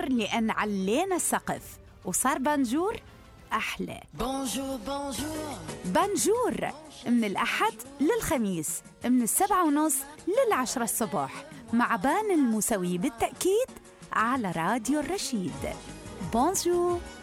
لأن علينا السقف وصار بانجور أحلى. بونجور بونجور بانجور من الأحد للخميس من 7:30 ل10 الصبح مع بان الموسوي بالتأكيد على راديو الرشيد. بونجور.